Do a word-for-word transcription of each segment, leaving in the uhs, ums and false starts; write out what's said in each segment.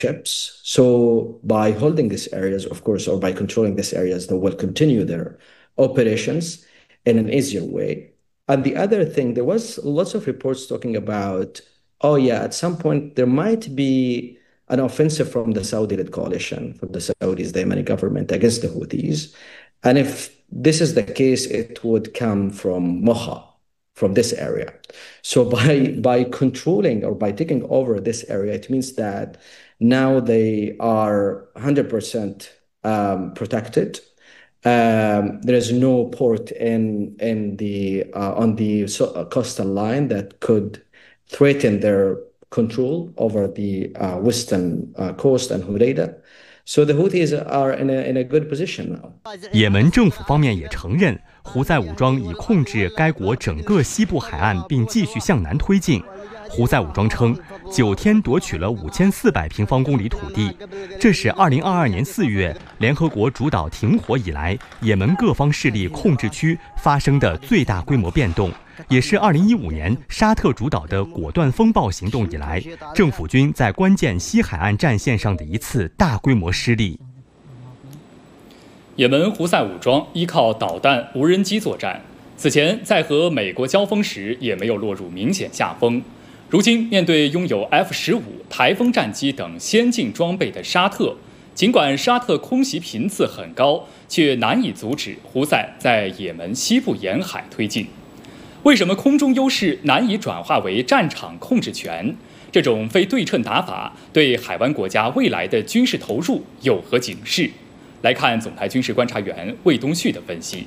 ships. So by holding these areas, of course, or by controlling these areas, they will continue their operations in an easier way. And the other thing, there was lots of reports talking about, oh yeah, at some point there might be an offensive from the Saudi-led coalition, from the Saudis, the Yemeni government, against the Houthis. And if this is the case, it would come from Mocha, from this area. So by by controlling or by taking over this area, it means that now they are one hundred percent um, protected. Um, there is no port in in the uh, on the so, uh, coastal line that could threaten their control over the uh, western uh, coast and Hodeida. So the Houthis are in a in a good position now. 也门政府方面也承认，胡塞武装已控制该国整个西部海岸，并继续向南推进。胡塞武装称，九天夺取了五千四百平方公里土地，这是二零二二年四月联合国主导停火以来，也门各方势力控制区发生的最大规模变动，也是二零一五年沙特主导的果断风暴行动以来，政府军在关键西海岸战线上的一次大规模失利。 也门胡塞武装依靠导弹、无人机作战，此前在和美国交锋时也没有落入明显下风。如今面对拥有 F 十五、台风战机等先进装备的沙特，尽管沙特空袭频次很高，却难以阻止胡塞在也门西部沿海推进。为什么空中优势难以转化为战场控制权？这种非对称打法对海湾国家未来的军事投入有何警示？来看总台军事观察员魏东旭的分析。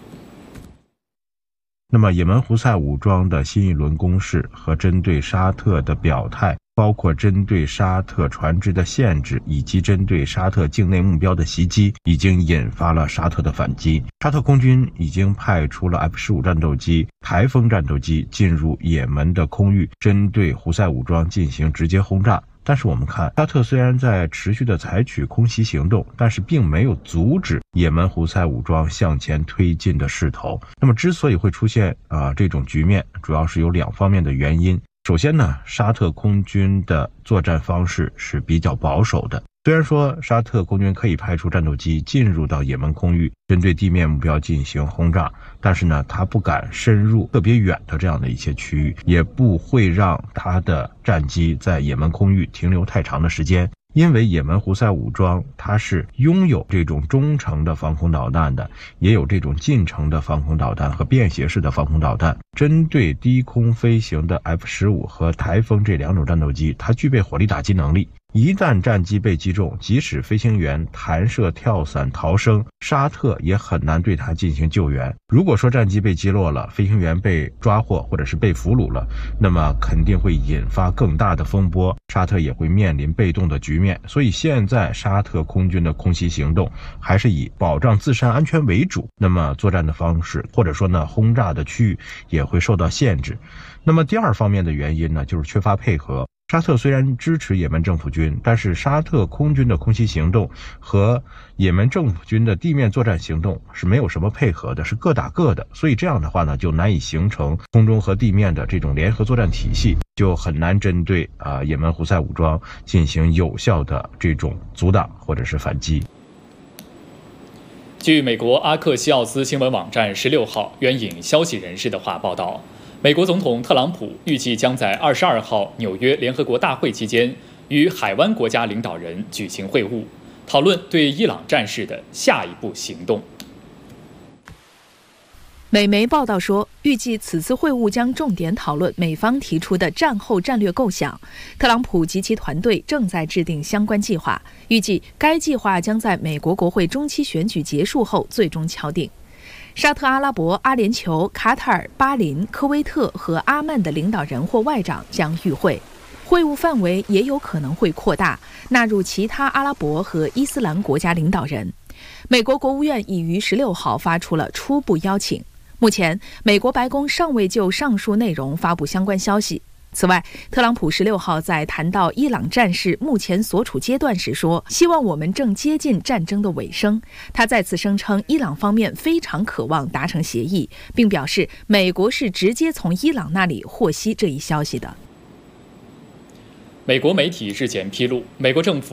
那么，也门胡塞武装的新一轮攻势和针对沙特的表态，包括针对沙特船只的限制，以及针对沙特境内目标的袭击，已经引发了沙特的反击。沙特空军已经派出了 F 十五 战斗机、台风战斗机进入也门的空域，针对胡塞武装进行直接轰炸。但是我们看，沙特虽然在持续的采取空袭行动，但是并没有阻止也门胡塞武装向前推进的势头。那么之所以会出现啊、呃、这种局面，主要是有两方面的原因。首先呢，沙特空军的作战方式是比较保守的。虽然说沙特空军可以派出战斗机进入到也门空域，针对地面目标进行轰炸，但是呢，他不敢深入特别远的这样的一些区域，也不会让他的战机在也门空域停留太长的时间。因为也门胡塞武装它是拥有这种中程的防空导弹的，也有这种近程的防空导弹和便携式的防空导弹。针对低空飞行的 F 十五 和台风这两种战斗机，它具备火力打击能力。一旦战机被击中，即使飞行员弹射跳伞逃生，沙特也很难对它进行救援。如果说战机被击落了，飞行员被抓获或者是被俘虏了，那么肯定会引发更大的风波，沙特也会面临被动的局面。所以现在沙特空军的空袭行动还是以保障自身安全为主，那么作战的方式或者说呢轰炸的区域也会受到限制。那么第二方面的原因呢，就是缺乏配合。沙特虽然支持也门政府军，但是沙特空军的空袭行动和也门政府军的地面作战行动是没有什么配合的，是各打各的。所以这样的话呢，就难以形成空中和地面的这种联合作战体系，就很难针对啊、呃、也门胡塞武装进行有效的这种阻挡或者是反击。 据美国阿克西奥斯新闻网站十六号援引消息人士的话报道，美国总统特朗普预计将在二十二号纽约联合国大会期间与海湾国家领导人举行会晤，讨论对伊朗战事的下一步行动。 美媒报道说，预计此次会晤将重点讨论美方提出的战后战略构想。特朗普及其团队正在制定相关计划，预计该计划将在美国国会中期选举结束后最终敲定。沙特阿拉伯、阿联酋、卡塔尔、巴林、科威特和阿曼的领导人或外长将与会，会晤范围也有可能会扩大，纳入其他阿拉伯和伊斯兰国家领导人。美国国务院已于十六号发出了初步邀请。目前，美国白宫尚未就上述内容发布相关消息。此外，特朗普十六号在谈到伊朗战事目前所处阶段时说，希望我们正接近战争的尾声。他再次声称，伊朗方面非常渴望达成协议，并表示美国是直接从伊朗那里获悉这一消息的。 美国媒体日前披露，美国政府